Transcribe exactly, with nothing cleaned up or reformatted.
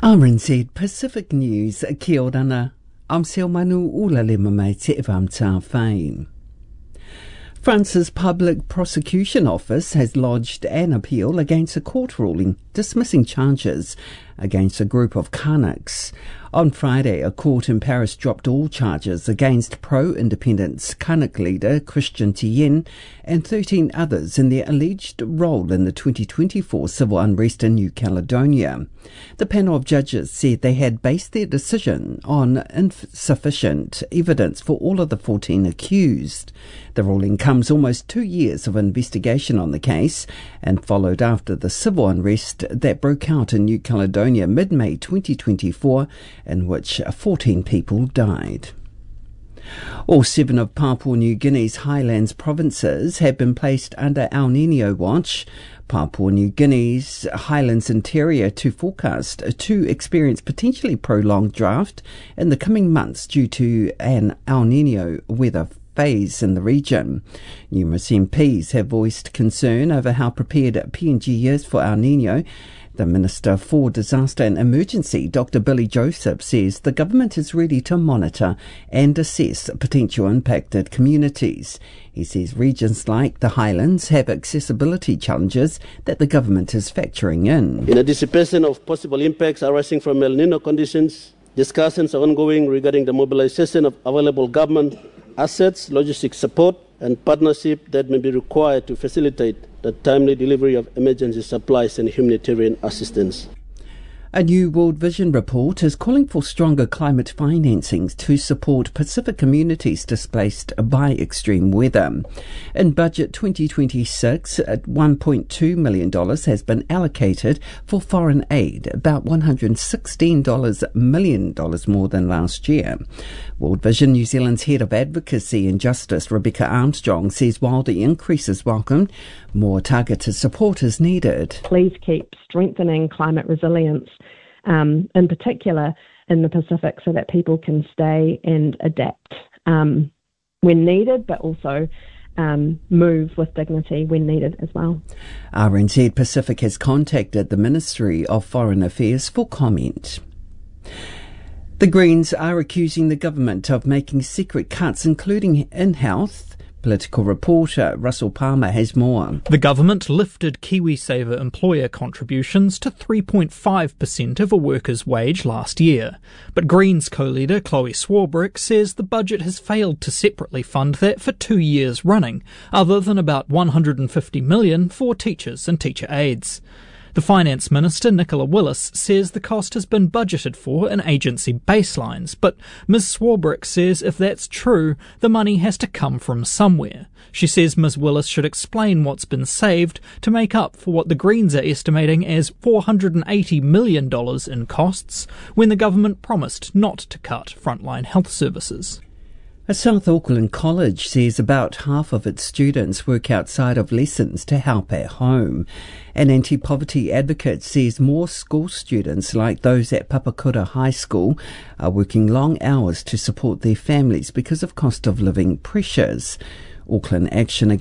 R N Z Pacific News, kia ora. I'm Selmanu Ulalema mai te evam tā whai. France's Public Prosecution Office has lodged an appeal against a court ruling dismissing charges against a group of Kanaks. On Friday, a court in Paris dropped all charges against pro-independence Kanak leader Christian Tien and thirteen others in their alleged role in the twenty twenty-four civil unrest in New Caledonia. The panel of judges said they had based their decision on insufficient evidence for all of the fourteen accused. The ruling comes almost two years of investigation on the case and followed after the civil unrest that broke out in New Caledonia mid-May twenty twenty-four, in which fourteen people died. All seven of Papua New Guinea's highlands provinces have been placed under El Niño watch. Papua New Guinea's highlands interior to forecast to experience potentially prolonged drought in the coming months due to an El Niño weather phase in the region. Numerous M Ps have voiced concern over how prepared P N G is for El Niño. The Minister for Disaster and Emergency, Doctor Billy Joseph, says the government is ready to monitor and assess potential impacted communities. He says regions like the Highlands have accessibility challenges that the government is factoring in. In anticipation of possible impacts arising from El Niño conditions, discussions are ongoing regarding the mobilization of available government assets, logistic support, and partnership that may be required to facilitate the timely delivery of emergency supplies and humanitarian assistance. A new World Vision report is calling for stronger climate financing to support Pacific communities displaced by extreme weather. In Budget twenty twenty-six, one point two million dollars has been allocated for foreign aid, about one hundred sixteen million dollars more than last year. World Vision New Zealand's Head of Advocacy and Justice, Rebecca Armstrong, says while the increase is welcome, more targeted support is needed. Please keep strengthening climate resilience, um, in particular in the Pacific, so that people can stay and adapt um, when needed, but also um, move with dignity when needed as well. R N Z Pacific has contacted the Ministry of Foreign Affairs for comment. The Greens are accusing the government of making secret cuts, including in health. Political reporter Russell Palmer has more. The government lifted KiwiSaver employer contributions to three point five percent of a worker's wage last year. But Greens co-leader Chloe Swarbrick says the budget has failed to separately fund that for two years running, other than about one hundred fifty million dollars for teachers and teacher aides. The Finance Minister, Nicola Willis, says the cost has been budgeted for in agency baselines, but Miz Swarbrick says if that's true, the money has to come from somewhere. She says Miz Willis should explain what's been saved to make up for what the Greens are estimating as four hundred eighty million dollars in costs, when the government promised not to cut frontline health services. A South Auckland college says about half of its students work outside of lessons to help at home. An anti-poverty advocate says more school students, like those at Papakura High School, are working long hours to support their families because of cost of living pressures. Auckland Action Against